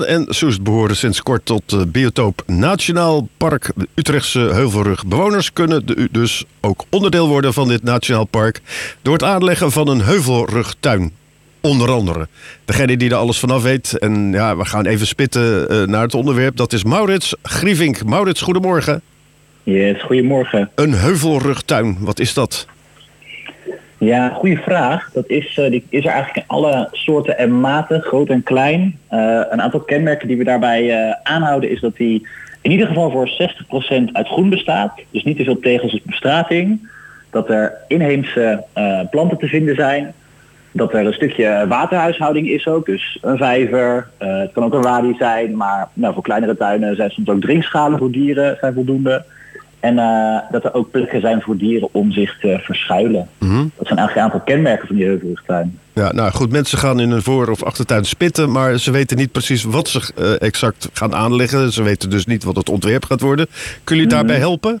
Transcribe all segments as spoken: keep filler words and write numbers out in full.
en Soest behoren sinds kort tot de Biotoop Nationaal Park Utrechtse Heuvelrug. Bewoners kunnen dus ook onderdeel worden van dit Nationaal Park door het aanleggen van een heuvelrugtuin. Onder andere. Degene die er alles vanaf weet. En ja, we gaan even spitten uh, naar het onderwerp. Dat is Maurits Grievink. Maurits, goedemorgen. Yes, goedemorgen. Een heuvelrugtuin, wat is dat? Ja, goede vraag. Dat is, uh, die is er eigenlijk in alle soorten en maten, groot en klein. Uh, een aantal kenmerken die we daarbij uh, aanhouden is dat die in ieder geval voor zestig procent uit groen bestaat. Dus niet te veel tegels als bestrating. Dat er inheemse uh, planten te vinden zijn. Dat er een stukje waterhuishouding is ook, dus een vijver. Uh, het kan ook een wadi zijn, maar nou, voor kleinere tuinen zijn soms ook drinkschalen voor dieren zijn voldoende. En uh, dat er ook plekken zijn voor dieren om zich te verschuilen. Mm-hmm. Dat zijn eigenlijk een aantal kenmerken van die heuvelrugtuin. Ja, nou goed, mensen gaan in hun voor- of achtertuin spitten, maar ze weten niet precies wat ze uh, exact gaan aanleggen. Ze weten dus niet wat het ontwerp gaat worden. Kunnen jullie mm-hmm. daarbij helpen?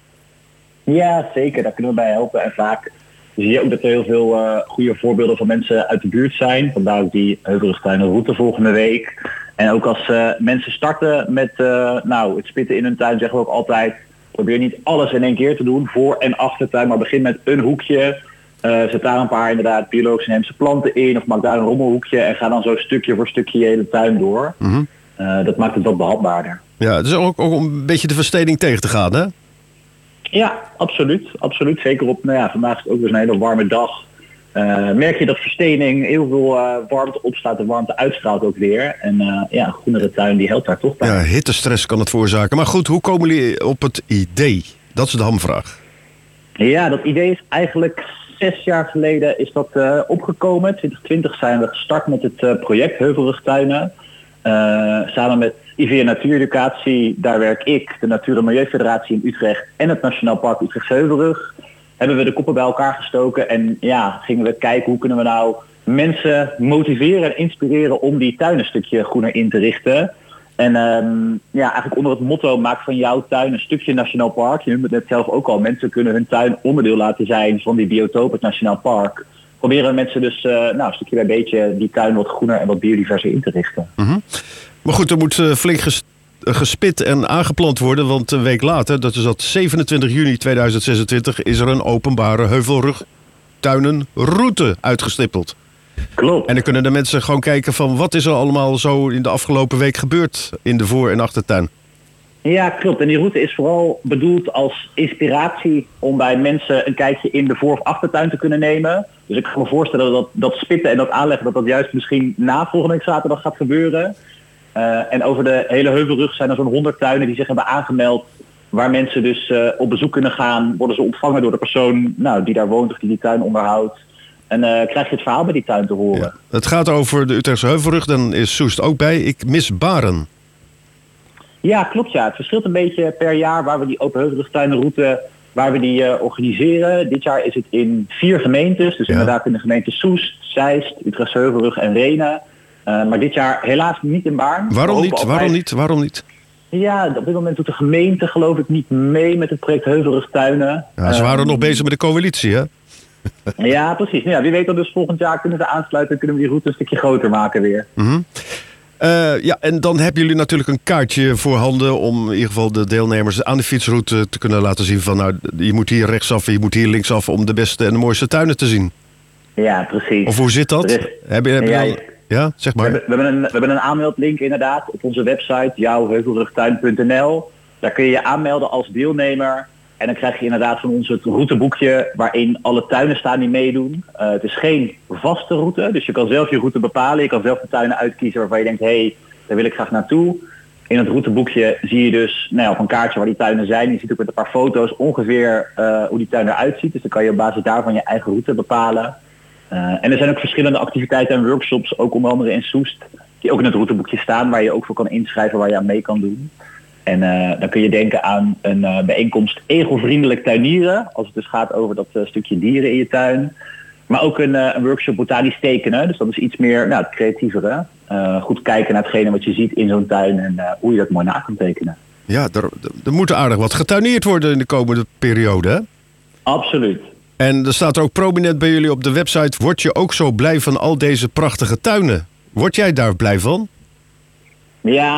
Ja, zeker. Daar kunnen we bij helpen. En vaak zie je ook dat er heel veel uh, goede voorbeelden van mensen uit de buurt zijn. Vandaar ook die heuvelrugtuinenroute volgende week. En ook als uh, mensen starten met uh, nou, het spitten in hun tuin, zeggen we ook altijd: probeer niet alles in één keer te doen, voor- en achtertuin, maar begin met een hoekje. Uh, zet daar een paar inderdaad biologische inheemse planten in, of maak daar een rommelhoekje en ga dan zo stukje voor stukje je hele tuin door. Mm-hmm. Uh, dat maakt het wat behapbaarder. Ja, het is ook, ook om een beetje de versteding tegen te gaan, hè? Ja, absoluut. absoluut. Zeker op, nou ja, vandaag is het ook dus een hele warme dag. Uh, merk je dat verstening heel veel uh, warmte opstaat en warmte uitstraalt ook weer. En uh, ja, een groenere tuin die helpt daar toch bij. Ja, hittestress kan het veroorzaken. Maar goed, hoe komen jullie op het idee? Dat is de hamvraag. Ja, dat idee is eigenlijk zes jaar geleden is dat uh, opgekomen. twintig twintig zijn we gestart met het uh, project Heuvelrugtuinen. Uh, samen met I V N Natuureducatie, daar werk ik, de Natuur- en Milieufederatie in Utrecht en het Nationaal Park Utrechtse Heuvelrug. Hebben we de koppen bij elkaar gestoken en ja, gingen we kijken hoe kunnen we nou mensen motiveren en inspireren om die tuin een stukje groener in te richten. En um, ja, eigenlijk onder het motto: maak van jouw tuin een stukje Nationaal Park. Je noemt het net zelf ook al, mensen kunnen hun tuin onderdeel laten zijn van die biotoop, het Nationaal Park. Proberen mensen dus uh, nou, een stukje bij beetje die tuin wat groener en wat biodiverser in te richten. Mm-hmm. Maar goed, er moet uh, flink ges- gespit en aangeplant worden, want een week later, dat is dat zevenentwintig juni tweeduizend zesentwintig, is er een openbare heuvelrugtuinenroute uitgestippeld. Klopt. En dan kunnen de mensen gewoon kijken van wat is er allemaal zo in de afgelopen week gebeurd in de voor- en achtertuin. Ja, klopt. En die route is vooral bedoeld als inspiratie om bij mensen een kijkje in de voor- of achtertuin te kunnen nemen. Dus ik kan me voorstellen dat dat spitten en dat aanleggen, dat dat juist misschien na volgende week zaterdag gaat gebeuren. Uh, en over de hele heuvelrug zijn er zo'n honderd tuinen die zich hebben aangemeld, waar mensen dus uh, op bezoek kunnen gaan. Worden ze ontvangen door de persoon nou, die daar woont of die die tuin onderhoudt. En uh, krijg je het verhaal bij die tuin te horen. Ja. Het gaat over de Utrechtse Heuvelrug, dan is Soest ook bij. Ik mis Baren. Ja, klopt ja. Het verschilt een beetje per jaar waar we die open heuvelrugtuinenroute, waar we die uh, organiseren. Dit jaar is het in vier gemeentes. Dus ja. Inderdaad in de gemeente Soest, Zeist, Utrechtse Heuvelrug en Rhenen. Uh, maar dit jaar helaas niet in Baarn. Waarom niet? Waarom niet? Waarom niet? Ja, op dit moment doet de gemeente geloof ik niet mee met het project Heuvelrugtuinen. Ja, ze waren um, nog bezig met de coalitie, hè? Ja, precies. Nou ja, wie weet dan dus volgend jaar kunnen ze aansluiten en kunnen we die route een stukje groter maken weer. Mm-hmm. Uh, ja, en dan hebben jullie natuurlijk een kaartje voorhanden om in ieder geval de deelnemers aan de fietsroute te kunnen laten zien van nou, je moet hier rechtsaf en je moet hier linksaf om de beste en de mooiste tuinen te zien. Ja, precies. Of hoe zit dat? Is, heb je, heb je ja, al, ja, zeg maar. We hebben, we, hebben een, we hebben een aanmeldlink inderdaad op onze website jouw heuvelrugtuin punt n l. Daar kun je je aanmelden als deelnemer. En dan krijg je inderdaad van ons het routeboekje waarin alle tuinen staan die meedoen. Uh, het is geen vaste route, dus je kan zelf je route bepalen. Je kan zelf de tuinen uitkiezen waarvan je denkt, hé, hey, daar wil ik graag naartoe. In het routeboekje zie je dus nou ja, op een kaartje waar die tuinen zijn. Je ziet ook met een paar foto's ongeveer uh, hoe die tuin eruit ziet. Dus dan kan je op basis daarvan je eigen route bepalen. Uh, en er zijn ook verschillende activiteiten en workshops, ook onder andere in Soest, die ook in het routeboekje staan, waar je ook voor kan inschrijven, waar je aan mee kan doen. En uh, dan kun je denken aan een uh, bijeenkomst egelvriendelijk tuinieren, als het dus gaat over dat uh, stukje dieren in je tuin. Maar ook een, uh, een workshop botanisch tekenen, dus dat is iets meer nou, het creatievere. Uh, goed kijken naar hetgene wat je ziet in zo'n tuin en uh, hoe je dat mooi na kan tekenen. Ja, er, er moet aardig wat getuineerd worden in de komende periode, hè? Absoluut. En er staat ook prominent bij jullie op de website, word je ook zo blij van al deze prachtige tuinen? Word jij daar blij van? Ja.